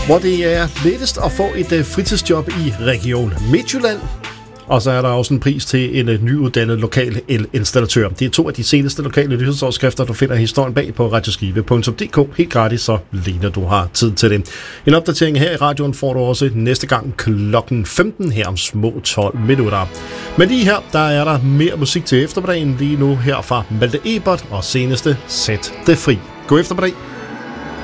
hvor det er lettest at få et fritidsjob i Region Midtjylland. Og så er der også en pris til en nyuddannet lokal elinstallatør. Det er 2 af de seneste lokale nyhedsoverskrifter, du finder historien bag på radioskive.dk. Helt gratis, så længe du har tid til det. En opdatering her i radioen får du også næste gang klokken 15 her om små 12 minutter. Men lige her, der er der mere musik til eftermiddagen lige nu her fra Malte Ebert og seneste Sæt det fri. God eftermiddag.